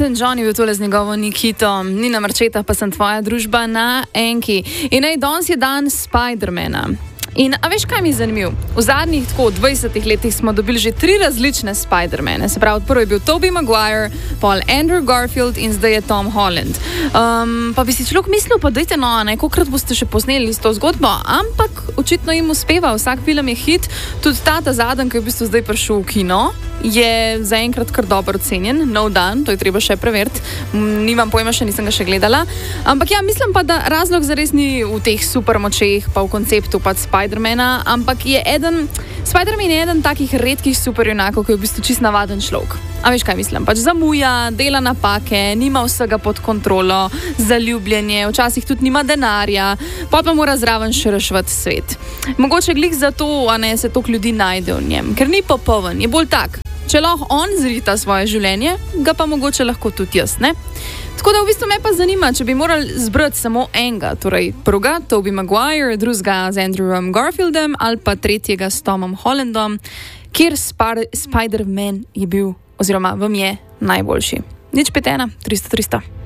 Elton John je bil tole z njegovo Nikito, Nina Marčeta pa sem tvoja družba na Enki. In danes je dan Spidermana. In a veš, kaj mi je zanimivo? V zadnjih 20 letih smo dobili že 3 različne Spidermane. Se pravi, prvi je bil Tobey Maguire, pol Andrew Garfield in zdaj je Tom Holland. Pa bi si človek mislil, pa dajte kolikrat boste še posneli s to zgodbo, ampak očitno jim uspeva, vsak film je hit, tudi ta zadnji, ki je v bistvu zdaj prišel v kino, je zaenkrat kar dobro ocenjen, nov dan, to je treba še preveriti, nimam pojma še, nisem ga še gledala, ampak ja, mislim pa, da razlog zares ni v teh supermočeh, pa v konceptu pač Spidermana, ampak Spiderman je eden takih redkih superjunakov, ki je v bistvu čist navaden človek. A veš, kaj mislim? Pač zamuja, dela napake, nima vsega pod kontrolo, zaljubljen je, včasih tudi nima denarja, pa mora zraven še reševati svet. Mogoče glih zato, se toliko ljudi najde v njem, ker ni popoln, je bolj tak. Če lahko on zrita svoje življenje, ga pa mogoče lahko tudi jaz, ne? Tako da v bistvu me pa zanima, če bi morali zbrati samo enega, torej prvega, Tobey Maguire, drugega z Andrewom Garfieldom ali pa tretjega s Tomom Hollandom, kjer Spider-Man je bil, oziroma vam je najboljši. 051 300 300.